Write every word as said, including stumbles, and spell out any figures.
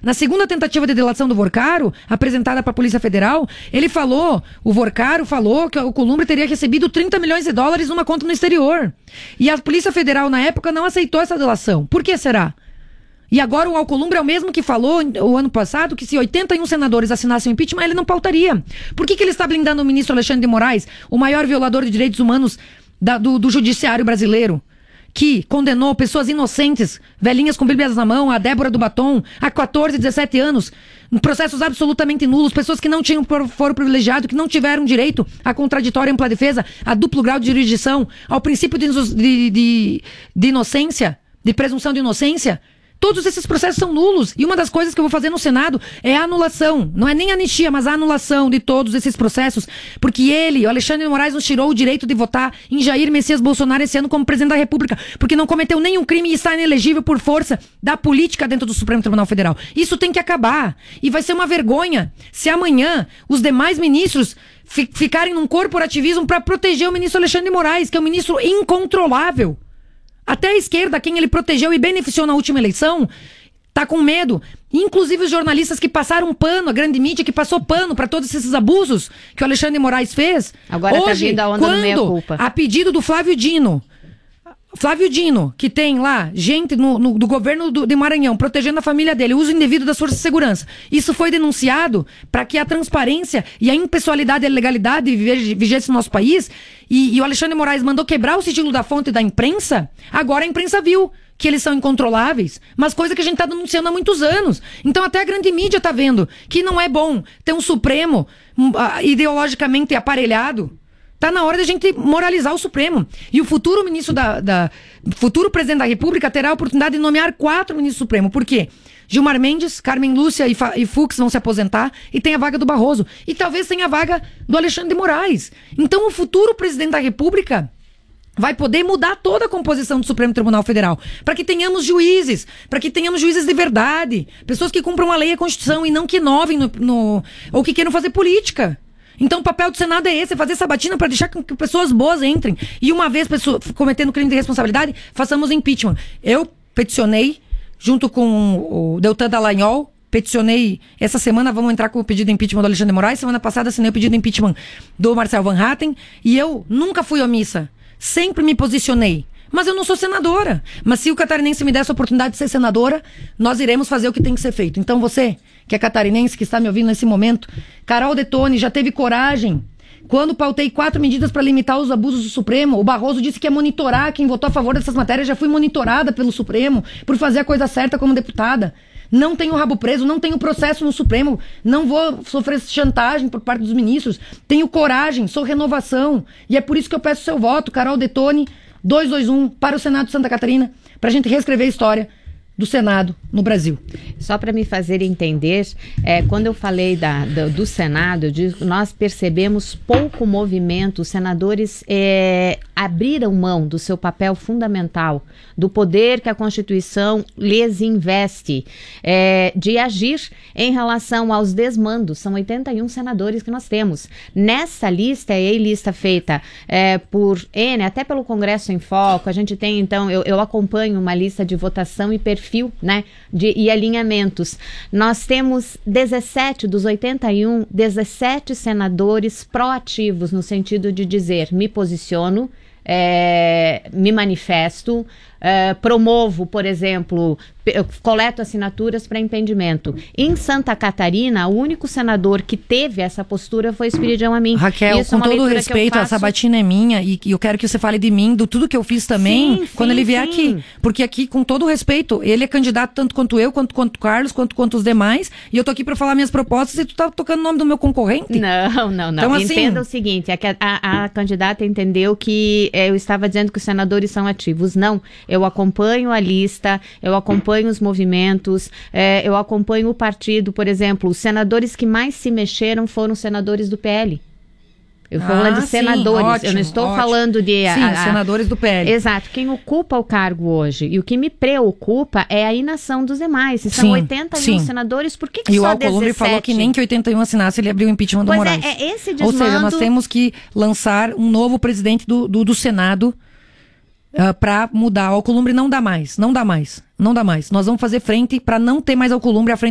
Na segunda tentativa de delação do Vorcaro, apresentada para a Polícia Federal, ele falou, o Vorcaro falou que o Alcolumbre teria recebido trinta milhões de dólares numa conta no exterior. E a Polícia Federal, na época, não aceitou essa delação. Por que será? E agora o Alcolumbre é o mesmo que falou o ano passado que se oitenta e um senadores assinassem o impeachment, ele não pautaria. Por que, que ele está blindando o ministro Alexandre de Moraes, o maior violador de direitos humanos da, do, do judiciário brasileiro, que condenou pessoas inocentes, velhinhas com bíblias na mão, a Débora do Batom, há quatorze, dezessete anos, em processos absolutamente nulos, pessoas que não tinham foro privilegiado, que não tiveram direito à contraditória e ampla defesa, a duplo grau de jurisdição, ao princípio de, de, de, de inocência, de presunção de inocência. Todos esses processos são nulos. E uma das coisas que eu vou fazer no Senado é a anulação. Não é nem anistia, mas a anulação de todos esses processos. Porque ele, o Alexandre de Moraes, nos tirou o direito de votar em Jair Messias Bolsonaro esse ano como presidente da República. Porque não cometeu nenhum crime e está inelegível por força da política dentro do Supremo Tribunal Federal. Isso tem que acabar. E vai ser uma vergonha se amanhã os demais ministros fi- ficarem num corporativismo para proteger o ministro Alexandre de Moraes, que é um ministro incontrolável. Até a esquerda, quem ele protegeu e beneficiou na última eleição, tá com medo. Inclusive os jornalistas que passaram pano, a grande mídia que passou pano para todos esses abusos que o Alexandre de Moraes fez. Agora hoje, tá vindo a onda quando, do meia-culpa. A pedido do Flávio Dino, Flávio Dino, que tem lá gente no, no, do governo do, de Maranhão protegendo a família dele, uso indevido das forças de segurança. Isso foi denunciado para que a transparência e a impessoalidade e a legalidade vigesse no nosso país. E, e o Alexandre de Moraes mandou quebrar o sigilo da fonte da imprensa. Agora a imprensa viu que eles são incontroláveis, mas coisa que a gente está denunciando há muitos anos. Então até a grande mídia está vendo que não é bom ter um Supremo uh, ideologicamente aparelhado. Tá na hora da gente moralizar o Supremo. E o futuro ministro da, da... futuro presidente da República terá a oportunidade de nomear quatro ministros do Supremo. Por quê? Gilmar Mendes, Carmen Lúcia e, Fa... e Fux vão se aposentar e tem a vaga do Barroso. E talvez tenha a vaga do Alexandre de Moraes. Então o futuro presidente da República vai poder mudar toda a composição do Supremo Tribunal Federal. Para que tenhamos juízes. Para que tenhamos juízes de verdade. Pessoas que cumpram a lei e a Constituição e não que inovem no, no... ou que queiram fazer política. Então o papel do Senado é esse, é fazer sabatina para deixar que pessoas boas entrem. E uma vez pessoa, cometendo crime de responsabilidade, façamos impeachment. Eu peticionei, junto com o Deltan Dallagnol, peticionei, essa semana vamos entrar com o pedido de impeachment do Alexandre de Moraes, semana passada assinei o pedido de impeachment do Marcel Van Hatten, e eu nunca fui omissa, sempre me posicionei. Mas eu não sou senadora. Mas se o catarinense me der essa oportunidade de ser senadora, nós iremos fazer o que tem que ser feito. Então você, que é catarinense, que está me ouvindo nesse momento, Carol Detoni já teve coragem. Quando pautei quatro medidas para limitar os abusos do Supremo, o Barroso disse que ia monitorar quem votou a favor dessas matérias. Já fui monitorada pelo Supremo por fazer a coisa certa como deputada. Não tenho rabo preso, não tenho processo no Supremo, não vou sofrer chantagem por parte dos ministros. Tenho coragem, sou renovação. E é por isso que eu peço seu voto, Carol Detoni, dois dois um, para o Senado de Santa Catarina, para a gente reescrever a história do Senado no Brasil. Só para me fazer entender, é, quando eu falei da, do, do Senado, eu digo, nós percebemos pouco movimento, os senadores é, abriram mão do seu papel fundamental, do poder que a Constituição lhes investe, é, de agir em relação aos desmandos. São oitenta e um senadores que nós temos. Nessa lista, é a lista feita é, por N, até pelo Congresso em Foco, a gente tem, então, eu, eu acompanho uma lista de votação e perfil Fio, né, de, e alinhamentos. Nós temos dezessete dos oitenta e um, dezessete senadores proativos no sentido de dizer, me posiciono, é, me manifesto, é, promovo, por exemplo, coleto assinaturas para impedimento. Em Santa Catarina, o único senador que teve essa postura foi Espiridião Amin. Raquel, Isso com é todo o respeito, faço... a sabatina é minha e, e eu quero que você fale de mim, do tudo que eu fiz também, sim, quando sim, ele vier sim. aqui. Porque aqui, com todo o respeito, ele é candidato tanto quanto eu, quanto quanto o Carlos, quanto quanto os demais, e eu tô aqui para falar minhas propostas e tu tá tocando o nome do meu concorrente? Não, não, não. Então, assim... Entenda o seguinte, é que a, a, a candidata entendeu que é, eu estava dizendo que os senadores são ativos. Não, eu acompanho a lista, eu acompanho os movimentos, é, eu acompanho o partido, por exemplo, os senadores que mais se mexeram foram os senadores do P L. Eu estou falando ah, de senadores, sim, ótimo, eu não estou ótimo. falando de... Sim, a, a, senadores do P L. Exato, quem ocupa o cargo hoje, e o que me preocupa é a inação dos demais. Se são Sim, oitenta e um sim. senadores, por que, que E só o Alcolumbre dezessete? falou que nem que oitenta e um assinasse, ele abriu o impeachment do Pois Moraes. é, é esse Ou desmando... seja, nós temos que lançar um novo presidente do, do, do Senado uh, para mudar. O Alcolumbre não dá mais, não dá mais, não dá mais. Nós vamos fazer frente para não ter mais Alcolumbre à frente